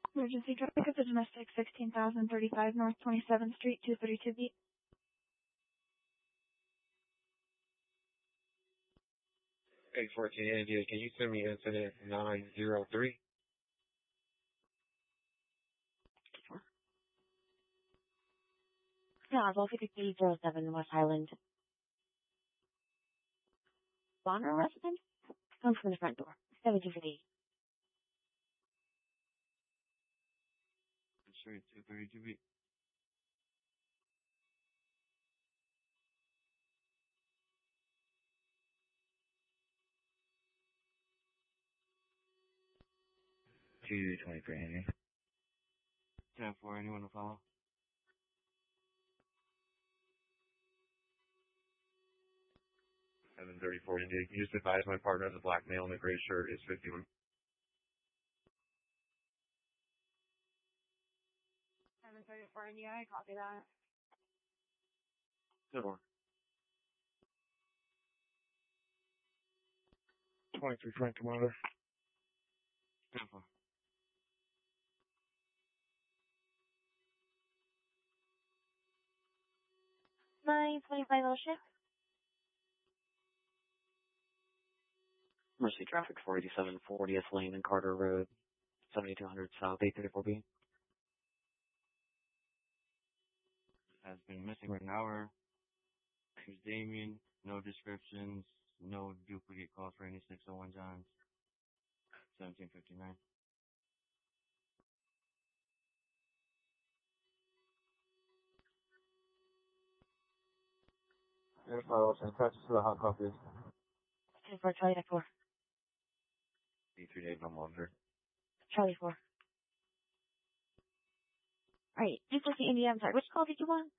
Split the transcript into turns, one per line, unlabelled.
Emergency traffic at the domestic 16,035 North 27th Street, 232B.
814 India, can you send me incident 903?
Yeah, Volvo 5307 West Highland. Bonner resident? Comes from the front door. 1750.
Straight 232B.
$223, Henry.
10-4, anyone to follow? 734 India, can you just advise my partner the black male in the gray shirt is 51?
734 India, I copy that.
10-4. 23 Frank Commander. 10-4.
925 Ocean.
Mercy traffic 487 40th Lane and Carter Road, 7200 South 834B.
Has been missing for an hour. Here's Damien. No descriptions. No duplicate calls for any 601 Johns. 1759. Here's my Ocean. Touch to the hot coffee.
10-4, Charlie Deck 4.
D3 no longer.
Charlie 4. Alright, 240 India, I'm sorry, which call did you want?